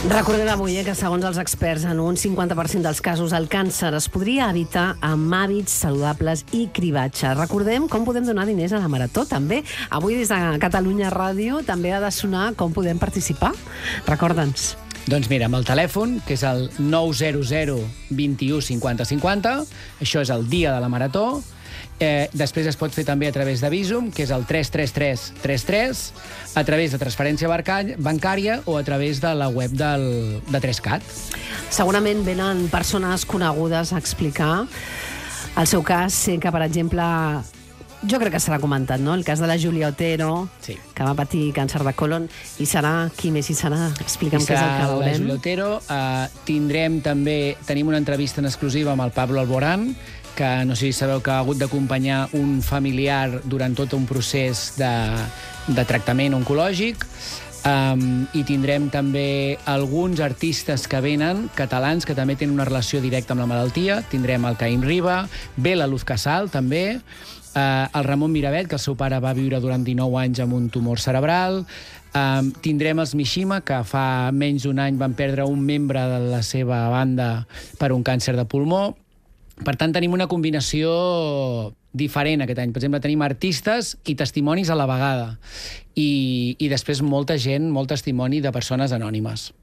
Recordem avui que, segons els experts, en un 50% dels casos el càncer es podria evitar amb hàbits saludables i cribatge. Recordem com podem donar diners a la Marató, també. Avui, des de Catalunya Ràdio, també ha de sonar com podem participar. Recorda'ns. Doncs mira, amb el telèfon, que és el 900 21 50 50, això és el dia de la Marató. Després es pot fer també a través de Bizum, que és el 33333, a través de transferència bancària o a través de la web de 3CAT. Segurament venen persones conegudes a explicar el seu cas. Sé que, per exemple, jo crec que serà comentat, no? El cas de la Júlia Otero, sí, que va patir càncer de colon. I serà, qui més hi serà? Explica'm què és el que veurem. La Júlia Otero. Tenim una entrevista en exclusiva amb el Pablo Alborán, que no sé si sabeu que ha hagut d'acompanyar un familiar durant tot un procés de tractament oncològic. I tindrem també alguns artistes que venen, catalans, que també tenen una relació directa amb la malaltia. Tindrem el Caïm Riba, ve la Luz Casal, també, el Ramon Miravet, que el seu pare va viure durant 19 anys amb un tumor cerebral. Tindrem els Mishima, que fa menys d'un any van perdre un membre de la seva banda per un càncer de pulmó. Per tant, tenim una combinació diferent aquest any. Per exemple, tenim artistes i testimonis a la vegada. I després molta gent, molt testimoni de persones anònimes.